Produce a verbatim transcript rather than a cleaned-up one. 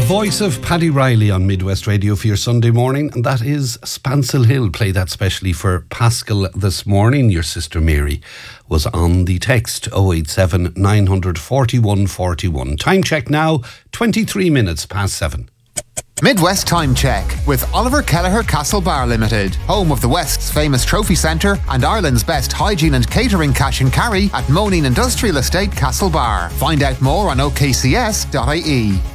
voice of Paddy Riley on Midwest Radio for your Sunday morning, and that is Spancil Hill. Play that specially for Pascal this morning. Your sister Mary was on the text oh eight seven, nine four one, four one. Time check now, twenty-three minutes past seven. Midwest Time Check with Oliver Kelleher Castlebar Limited, home of the West's famous trophy centre and Ireland's best hygiene and catering cash and carry at Moneen Industrial Estate, Castlebar. Find out more on o k c s dot i e.